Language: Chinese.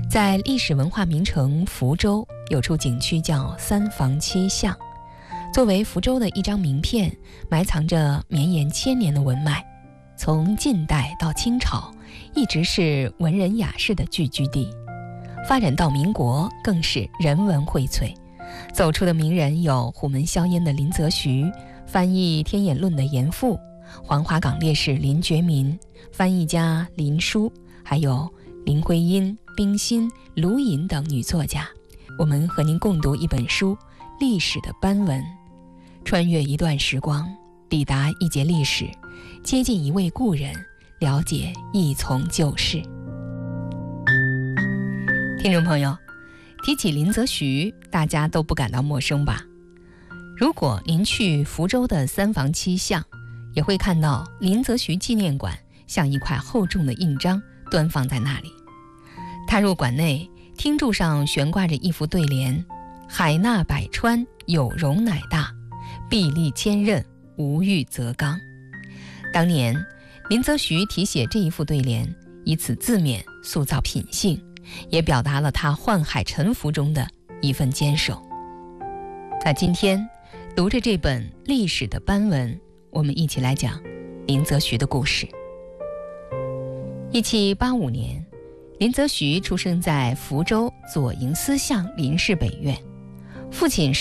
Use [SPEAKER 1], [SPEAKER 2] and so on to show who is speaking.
[SPEAKER 1] 在历史文化名城福州，有处景区叫三房七巷，作为福州的一张名片，埋藏着绵延千年的文脉。从晋代到清朝，一直是文人雅士的聚居地，发展到民国更是人文荟萃。走出的名人有虎门销烟的林则徐，翻译《天演论》的严复，黄花岗烈士林觉民，翻译家林殊，还有林徽因、冰心、卢隐等女作家。我们和您共读一本书《历史的斑纹》，穿越一段时光，抵达一节历史，接近一位故人，了解一从旧事。听众朋友，提起林则徐，大家都不感到陌生吧？如果您去福州的三房七巷，也会看到林则徐纪念馆像一块厚重的印章端放在那里。踏入馆内，厅柱上悬挂着一副对联：海纳百川，有容乃大；壁立千仞，无欲则刚。当年林则徐题写这一副对联，以此自勉塑造品性，也表达了他宦海沉浮中的一份坚守。那今天读着这本历史的斑纹，我们一起来讲林则徐的故事。1785年，林则徐出生在福州左营司巷林氏北院，父亲是